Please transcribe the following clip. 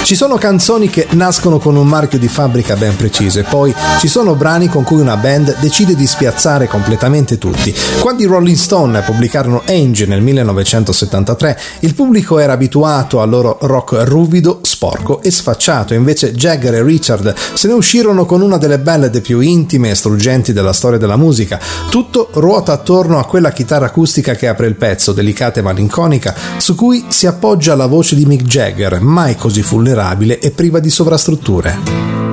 Ci sono canzoni che nascono con un marchio di fabbrica ben preciso e poi ci sono brani con cui una band decide di spiazzare completamente tutti. Quando i Rolling Stone pubblicarono Angel nel 1973, il pubblico era abituato al loro rock ruvido, sporco e sfacciato, invece Jagger e Richard se ne uscirono con una delle ballad più intime e struggenti della storia della musica. Tutto ruota attorno a quella chitarra acustica che apre il pezzo, delicata e malinconica, su cui si appoggia la voce di Mick Jagger, mai così vulnerabile e priva di sovrastrutture.